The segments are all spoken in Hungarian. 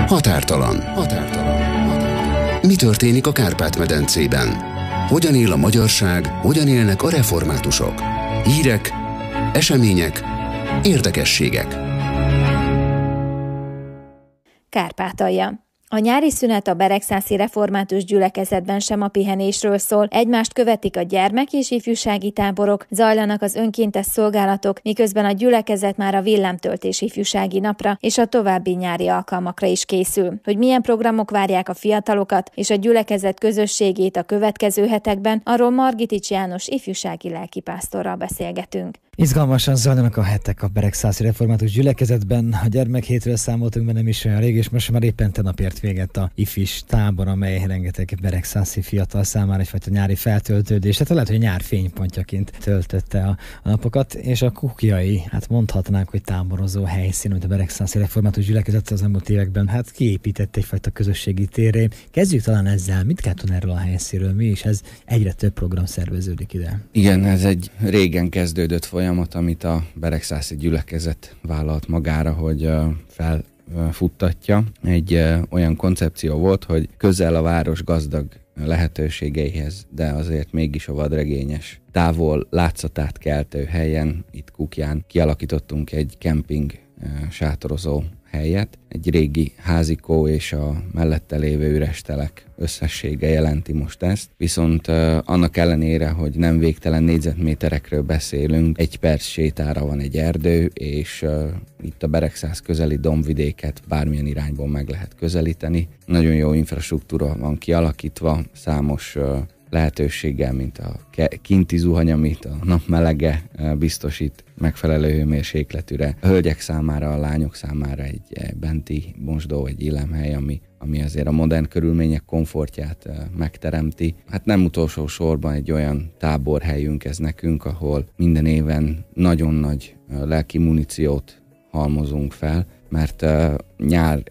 Határtalan. Mi történik a Kárpát-medencében? Hogyan él a magyarság, hogyan élnek a reformátusok? Hírek, események, érdekességek. Kárpátalja. A nyári szünet a beregszászi református gyülekezetben sem a pihenésről szól, egymást követik a gyermek- és ifjúsági táborok, zajlanak az önkéntes szolgálatok, miközben a gyülekezet már a villámtöltés ifjúsági napra és a további nyári alkalmakra is készül. Hogy milyen programok várják a fiatalokat és a gyülekezet közösségét a következő hetekben, arról Margitics János ifjúsági lelkipásztorral beszélgetünk. Izgalmasan zajlanak a hetek a beregszászi református gyülekezetben. A gyermekhétről számoltunk be nem is olyan rég, és most már éppen tegnap ért véget a ifis tábor, amely rengeteg beregszászi fiatal számára egyfajta nyári feltöltődés, tehát lehet, hogy a nyár fénypontjaként töltötte a napokat, és a kukjai, hát mondhatnánk, hogy táborozó helyszín, hogy a beregszászi református gyülekezet az elmúlt években kiépített egyfajta közösségi térré. Kezdjük talán ezzel, mit kell tudni erről a helyszínről, mi is ez, egyre több program szerveződik ide. Igen, ez egy régen kezdődött folyamat, amit a beregszászi gyülekezet vállalt magára, hogy felfuttatja. Egy olyan koncepció volt, hogy közel a város gazdag lehetőségeihez, de azért mégis a vadregényes, távol látszatát keltő helyen, itt Kukján kialakítottunk egy kemping sátorozó helyet. Egy régi házikó és a mellette lévő üres telek összessége jelenti most ezt. Viszont annak ellenére, hogy nem végtelen négyzetméterekről beszélünk, 1 perc sétára van egy erdő, és itt a Beregszász közeli dombvidéket bármilyen irányból meg lehet közelíteni. Nagyon jó infrastruktúra van kialakítva, számos lehetőséggel, mint a kinti zuhany, amit a nap melege biztosít megfelelő hőmérsékletűre. A hölgyek számára, a lányok számára egy benti mosdó, egy illemhely, ami azért a modern körülmények komfortját megteremti. Hát nem utolsó sorban egy olyan táborhelyünk ez nekünk, ahol minden éven nagyon nagy lelki muníciót halmozunk fel, mert nyár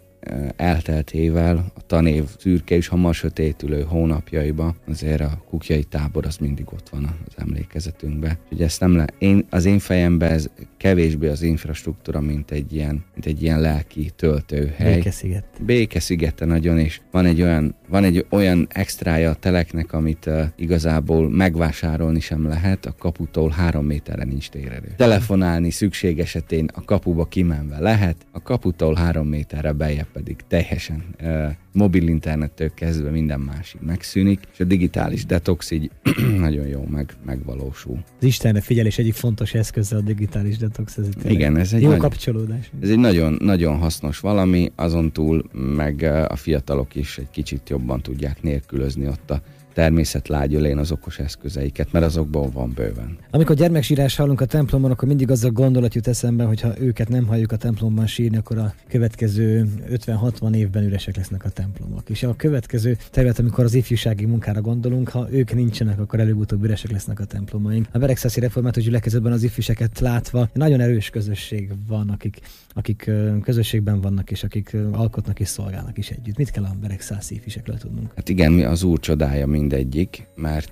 elteltével, a tanév szürke és hamar sötétülő hónapjaiba azért a kukjai tábor az mindig ott van az emlékezetünkben. Úgyhogy ezt az én fejemben ez kevésbé az infrastruktúra, mint egy ilyen lelki töltőhely. Békesziget. Békeszigete nagyon, és van egy olyan extrája a teleknek, amit igazából megvásárolni sem lehet, a kaputól 3 méterre nincs térerő. Telefonálni szükség esetén a kapuba kimenve lehet, a kaputól 3 méterre beljebb pedig teljesen mobil internettől kezdve minden másik megszűnik, és a digitális detox így nagyon jó megvalósul. Az Istenre figyelés egyik fontos eszköze a digitális detox. Igen, ez egy jó kapcsolódás. Ez egy nagyon, nagyon hasznos valami, azon túl meg a fiatalok is egy kicsit jobban tudják nélkülözni ott a természet lágyölén az okos eszközeiket, mert azokból van bőven. Amikor gyermeksírás hallunk a templomban, akkor mindig az a gondolat jut eszembe, hogy ha őket nem halljuk a templomban sírni, akkor a következő 50-60 évben üresek lesznek a templomok. És a következő terület, amikor az ifjúsági munkára gondolunk, ha ők nincsenek, akkor előbb-utóbb üresek lesznek a templomaink. A beregszászi református gyülekezetben az ifjúságet látva nagyon erős közösség van, akik közösségben vannak, és akik alkotnak és szolgálnak is együtt. Mit kell a beregszászi ifjúságról tudnunk? Hát igen, mi az Úr csodája mindegyik, mert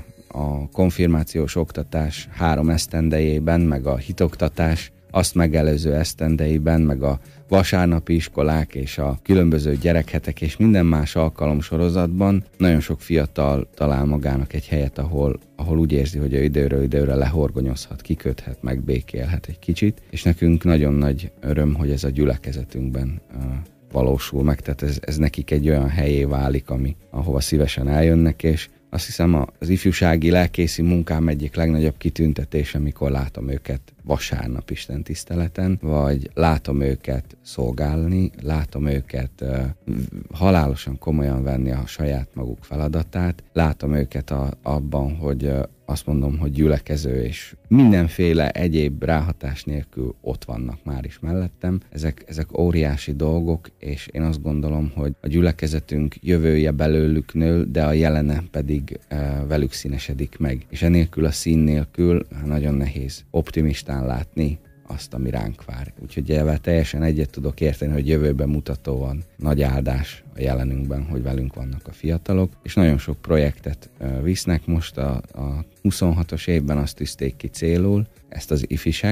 a konfirmációs oktatás 3 esztendejében, meg a hitoktatás azt megelőző esztendeiben, meg a vasárnapi iskolák és a különböző gyerekhetek és minden más alkalomsorozatban nagyon sok fiatal talál magának egy helyet, ahol úgy érzi, hogy időről időre lehorgonyozhat, kiköthet, megbékélhet egy kicsit, és nekünk nagyon nagy öröm, hogy ez a gyülekezetünkben valósul meg, tehát ez nekik egy olyan helyé válik, ahova szívesen eljönnek, és azt hiszem az ifjúsági lelkészi munkám egyik legnagyobb kitüntetése, amikor látom őket vasárnap istentiszteleten, vagy látom őket szolgálni, látom őket halálosan komolyan venni a saját maguk feladatát, látom őket abban, hogy azt mondom, hogy gyülekező és mindenféle egyéb ráhatás nélkül ott vannak már is mellettem. Ezek óriási dolgok, és én azt gondolom, hogy a gyülekezetünk jövője belőlük nő, de a jelene pedig velük színesedik meg. És enélkül a szín nélkül nagyon nehéz optimistán látni azt, ami ránk vár. Úgyhogy ezzel teljesen egyet tudok érteni, hogy jövőben mutatóan nagy áldás a jelenünkben, hogy velünk vannak a fiatalok, és nagyon sok projektet visznek most a 26-os évben azt tűzték ki célul, ezt az ifisek,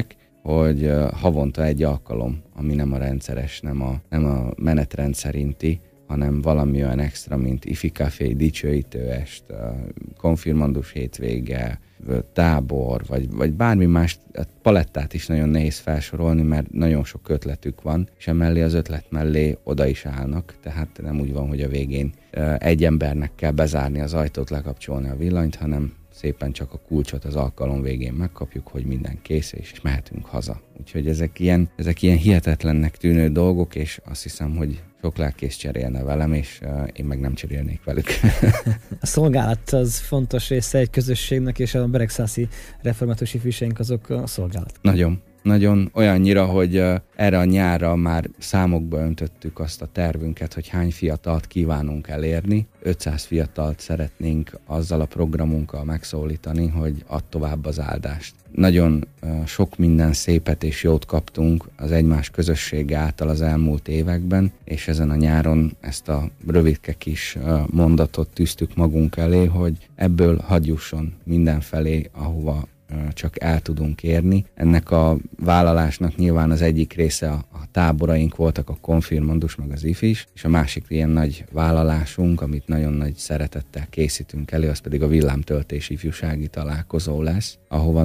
hogy havonta egy alkalom, ami nem a rendszeres, nem a menetrend szerinti, hanem valami olyan extra, mint ifi café, dicsőítőest, konfirmandus hétvége, tábor, vagy bármi más, palettát is nagyon nehéz felsorolni, mert nagyon sok ötletük van, és emellé az ötlet mellé oda is állnak, tehát nem úgy van, hogy a végén egy embernek kell bezárni az ajtót, lekapcsolni a villanyt, hanem szépen csak a kulcsot az alkalom végén megkapjuk, hogy minden kész, és mehetünk haza. Úgyhogy ezek ilyen hihetetlennek tűnő dolgok, és azt hiszem, hogy sok lelkész cserélne velem, és én meg nem cserélnék velük. A szolgálat az fontos része egy közösségnek, és a beregszászi református ifjúságunk azok a szolgálat. Nagyon olyannyira, hogy erre a nyárra már számokba öntöttük azt a tervünket, hogy hány fiatalt kívánunk elérni. 500 fiatalt szeretnénk azzal a programunkkal megszólítani, hogy add tovább az áldást. Nagyon sok minden szépet és jót kaptunk az egymás közössége által az elmúlt években, és ezen a nyáron ezt a rövidke kis mondatot tűztük magunk elé, hogy ebből hadd jusson mindenfelé, ahova csak el tudunk érni. Ennek a vállalásnak nyilván az egyik része a táboraink voltak, a konfirmandus meg az ifis, és a másik ilyen nagy vállalásunk, amit nagyon nagy szeretettel készítünk elő, az pedig a villámtöltés ifjúsági találkozó lesz, ahova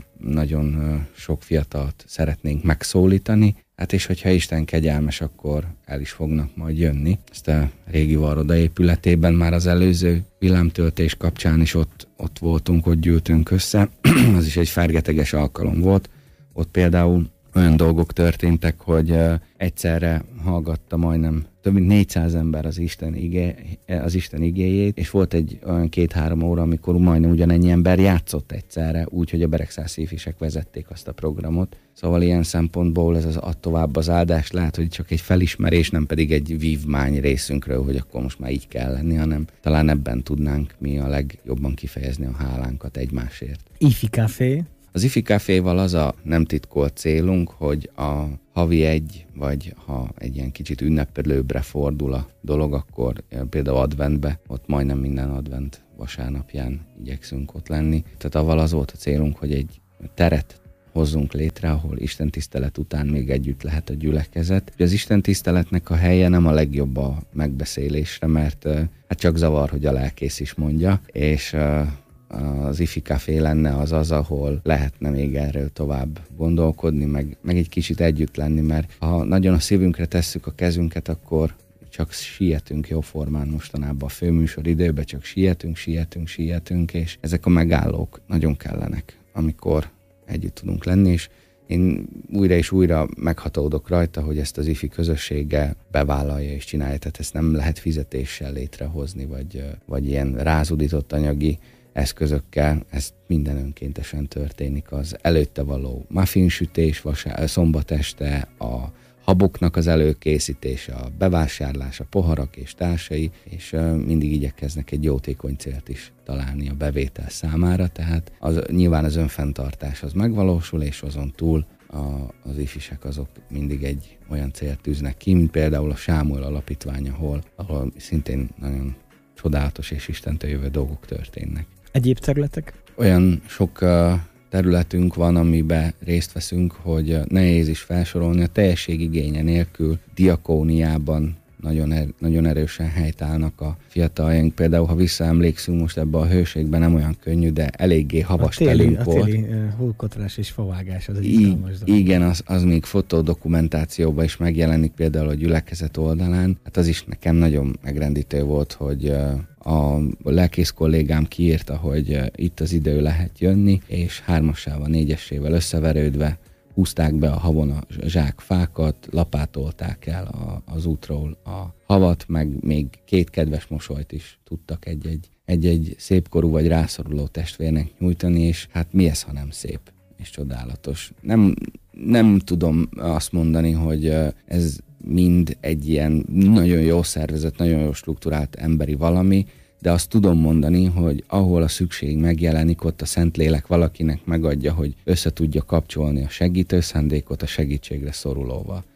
nagyon sok fiatalt szeretnénk megszólítani. Hát és hogyha Isten kegyelmes, akkor el is fognak majd jönni. Ezt a régi Varroda épületében már az előző villámtöltés kapcsán is ott voltunk, ott gyűltünk össze. Az is egy fergeteges alkalom volt. Ott például olyan dolgok történtek, hogy egyszerre hallgatta majdnem több mint 400 ember az Isten igéjét, és volt egy olyan 2-3 óra, amikor majdnem ugyanennyi ember játszott egyszerre, úgyhogy a beregszászi ifisek vezették azt a programot. Szóval ilyen szempontból ez az add tovább az áldást, lehet, hogy csak egy felismerés, nem pedig egy vívmány részünkről, hogy akkor most már így kell lenni, hanem talán ebben tudnánk mi a legjobban kifejezni a hálánkat egymásért. Ifi café. Az ifi caféval az a nem titkolt célunk, hogy a havi vagy ha egy ilyen kicsit ünnepelőbbre fordul a dolog, akkor például adventbe, ott majdnem minden advent vasárnapján igyekszünk ott lenni. Tehát avval az volt a célunk, hogy egy teret hozzunk létre, ahol istentisztelet után még együtt lehet a gyülekezet. Az istentiszteletnek a helye nem a legjobb a megbeszélésre, mert hát csak zavar, hogy a lelkész is mondja, és az ifi café lenne az, ahol lehetne még erről tovább gondolkodni, meg egy kicsit együtt lenni, mert ha nagyon a szívünkre tesszük a kezünket, akkor csak sietünk jóformán mostanában a főműsor időben, csak sietünk, és ezek a megállók nagyon kellenek, amikor együtt tudunk lenni, és én újra és újra meghatódok rajta, hogy ezt az ifi közösséggel bevállalja és csinálja, tehát ezt nem lehet fizetéssel létrehozni, vagy ilyen rázudított anyagi eszközökkel, ez minden önkéntesen történik. Az előtte való muffinsütés szombat este, a haboknak az előkészítése, a bevásárlás, a poharak és társai, és mindig igyekeznek egy jótékony célt is találni a bevétel számára, tehát nyilván az önfenntartás az megvalósul, és azon túl az ifisek azok mindig egy olyan célt tűznek ki, mint például a Sámuel Alapítvány, ahol szintén nagyon csodálatos és Istentől jövő dolgok történnek. Egyéb területek? Olyan sok területünk van, amiben részt veszünk, hogy nehéz is felsorolni. A teljesség igénye nélkül diakóniában nagyon erősen helytállnak a fiataljaink. Például, ha visszaemlékszünk most ebbe a hőségben, nem olyan könnyű, de eléggé havas telünk volt. A téli hókotrás és favágás az egy izgalmas dolog. Igen, az még fotodokumentációban is megjelenik, például a gyülekezet oldalán. Hát az is nekem nagyon megrendítő volt, hogy a lelkész kollégám kiírta, hogy itt az idő lehet jönni, és 3-assával, 4-esével összeverődve húzták be a havon a zsákfákat, lapátolták el az útról a havat, meg még 2 kedves mosolyt is tudtak egy szépkorú vagy rászoruló testvérnek nyújtani, és hát mi ez, ha nem szép és csodálatos. Nem tudom azt mondani, hogy ez mind egy ilyen nagyon jó szervezet, nagyon jó strukturált emberi valami, de azt tudom mondani, hogy ahol a szükség megjelenik, ott a Szentlélek valakinek megadja, hogy össze tudja kapcsolni a segítő szándékot a segítségre szorulóval.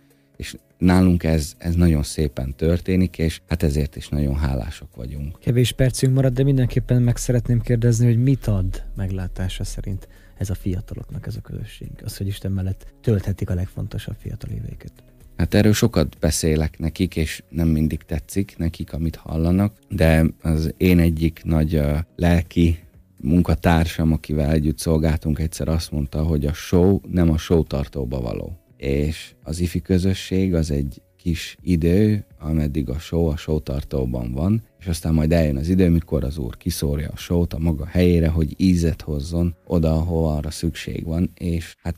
és nálunk ez nagyon szépen történik, és hát ezért is nagyon hálások vagyunk. Kevés percünk marad, de mindenképpen meg szeretném kérdezni, hogy mit ad meglátása szerint ez a fiataloknak, ez a közösség? Az, hogy Isten mellett tölthetik a legfontosabb fiatal éveiket. Hát erről sokat beszélek nekik, és nem mindig tetszik nekik, amit hallanak, de az én egyik nagy lelki munkatársam, akivel együtt szolgáltunk, egyszer azt mondta, hogy a show nem a show tartóba való. És az ifi közösség az egy kis idő, ameddig a show tartóban van, és aztán majd eljön az idő, mikor az Úr kiszórja a show-t a maga helyére, hogy ízet hozzon oda, ahova arra szükség van, és hát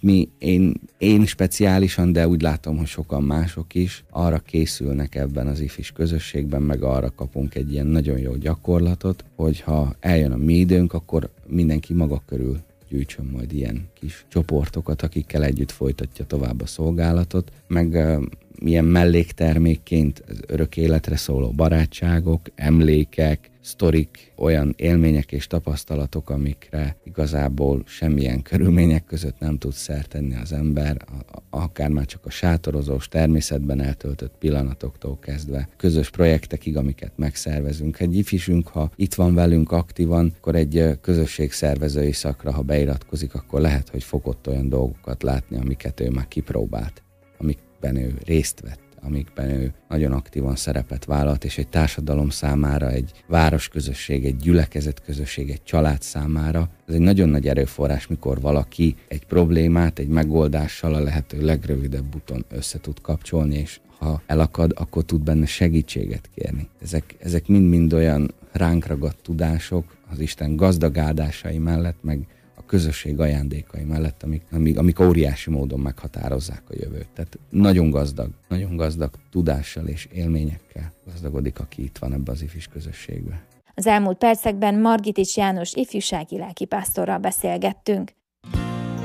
én speciálisan, de úgy látom, hogy sokan mások is arra készülnek ebben az ifis közösségben, meg arra kapunk egy ilyen nagyon jó gyakorlatot, hogy ha eljön a mi időnk, akkor mindenki maga körül gyűjtsön majd ilyen kis csoportokat, akikkel együtt folytatja tovább a szolgálatot, meg milyen melléktermékként az örök életre szóló barátságok, emlékek, sztorik, olyan élmények és tapasztalatok, amikre igazából semmilyen körülmények között nem tud szert tenni az ember, akár már csak a sátorozós, természetben eltöltött pillanatoktól kezdve, közös projektekig, amiket megszervezünk. Egy ifisünk, ha itt van velünk aktívan, akkor egy közösségszervezői szakra, ha beiratkozik, akkor lehet, hogy fog ott olyan dolgokat látni, amiket ő már kipróbált, amikben ő részt vett, amikben ő nagyon aktívan szerepet vállalt, és egy társadalom számára, egy városközösség, egy gyülekezetközösség, egy család számára. Ez egy nagyon nagy erőforrás, mikor valaki egy problémát, egy megoldással a lehető legrövidebb úton össze tud kapcsolni, és ha elakad, akkor tud benne segítséget kérni. Ezek mind-mind olyan ránk ragadt tudások az Isten gazdag áldásai mellett, meg a közösség ajándékai mellett, amik óriási módon meghatározzák a jövőt. Tehát nagyon gazdag tudással és élményekkel gazdagodik, aki itt van ebbe az ifis közösségbe. Az elmúlt percekben Margitics János ifjúsági lelkipásztorral beszélgettünk.